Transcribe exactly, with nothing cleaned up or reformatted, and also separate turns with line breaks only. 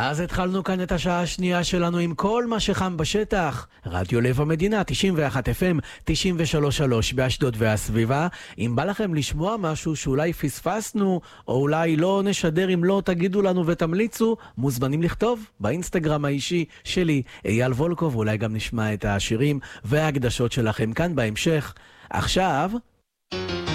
אז התחלנו כאן את השעה השנייה שלנו עם כל מה שחם בשטח. רדיו לב המדינה, תשעים ואחת אף אם, תשעים ושלוש נקודה שלוש באשדוד והסביבה. אם בא לכם לשמוע משהו שאולי פספסנו, או אולי לא נשדר, אם לא תגידו לנו ותמליצו, מוזמנים לכתוב באינסטגרם האישי שלי, אייל וולקוב, אולי גם נשמע את השירים וההקדשות שלכם כאן בהמשך. עכשיו...